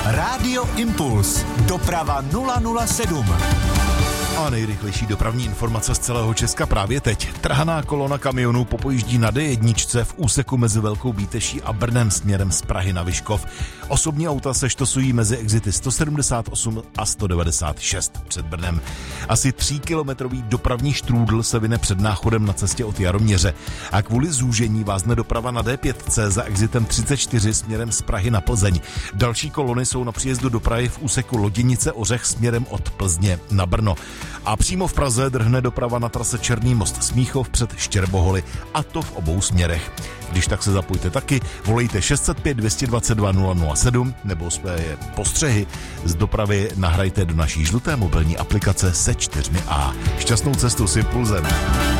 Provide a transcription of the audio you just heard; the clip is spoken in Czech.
Rádio Impuls. Doprava 007. A nejrychlejší dopravní informace z celého Česka právě teď. Trhaná kolona kamionů popojíždí na D1 v úseku mezi Velkou Bíteší a Brnem směrem z Prahy na Vyškov. Osobní auta se štosují mezi exity 178 a 196 před Brnem. Asi 3kilometrový dopravní štrůdl se vyne před Náchodem na cestě od Jaroměře. A kvůli zúžení vázne doprava na D5 za exitem 34 směrem z Prahy na Plzeň. Další kolony jsou na příjezdu do Prahy v úseku Loděnice Ořech směrem od Plzně na Brno. A přímo v Praze drhne doprava na trase Černý most Smíchov před Štěrboholy, a to v obou směrech. Když tak se zapojte taky, volejte 605 222 007 nebo své postřehy z dopravy nahrajte do naší žluté mobilní aplikace se 4A. Šťastnou cestu s Impulzem.